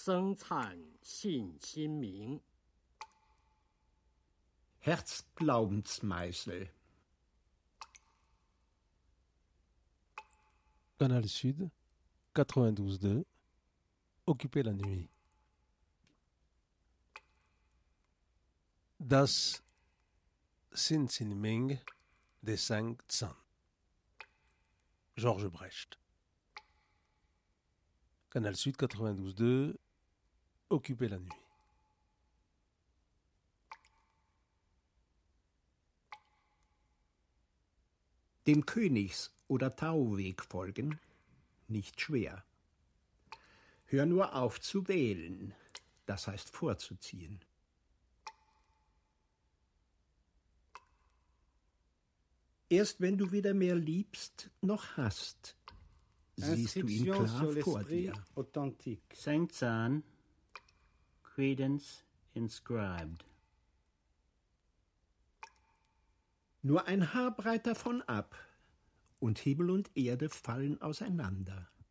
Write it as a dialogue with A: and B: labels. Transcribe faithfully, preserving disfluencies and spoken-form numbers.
A: 生灿信心明
B: Herzglaubensmeißel.
C: Canal Sud, quatre-vingt-douze deux, Occuper la nuit. Das Sinsinming des Cinq Cents. Georges Brecht. Canal Sud, quatre-vingt-douze deux, Occuper la nuit.
B: Dem Königs- oder Tauweg folgen, nicht schwer. Hör nur auf zu wählen, das heißt vorzuziehen. Erst wenn du wieder mehr liebst, noch hast, siehst du ihn klar vor dir.
D: Authentique.
A: Saint Zahn, Credence inscribed.
B: Nur ein Haar breit davon ab, und Himmel und Erde fallen auseinander.